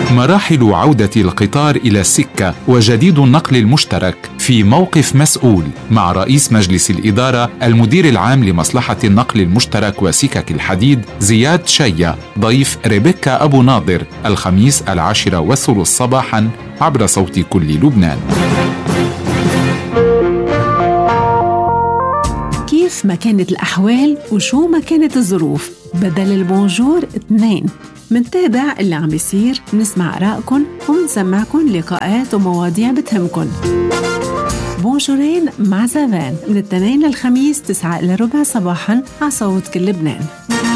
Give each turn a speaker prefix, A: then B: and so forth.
A: مراحل عودة القطار إلى السكة وجديد النقل المشترك في موقف مسؤول مع رئيس مجلس الإدارة المدير العام لمصلحة النقل المشترك وسكك الحديد زياد شيا، ضيف ريبيكا أبو ناظر الخميس 10:30 صباحا عبر صوت كل لبنان.
B: كيف ما كانت الأحوال وشو ما كانت الظروف، بدل البونجور 2 منتابع اللي عم بيصير، نسمع آرائكم ونسمعكم لقاءات ومواضيع بتهمكن. بونجورين مع زافان من الاثنين للخميس 9:15 صباحا على صوت كل لبنان.